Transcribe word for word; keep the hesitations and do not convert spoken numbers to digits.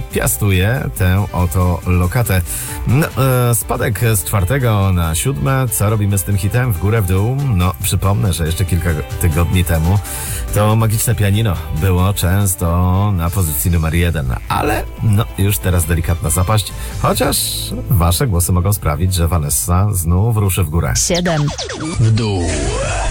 piastuje tę oto lokatę. No, e, spadek z czwartego na siódme. Co robimy z tym hitem? W górę, w dół? No, przypomnę, że jeszcze kilka tygodni temu to Magiczne Pianino było często na pozycji numer jeden, ale no, już teraz delikatna zapaść, chociaż wasze głosy mogą sprawić, że Vanessa znów ruszy w górę. siedem. W dół.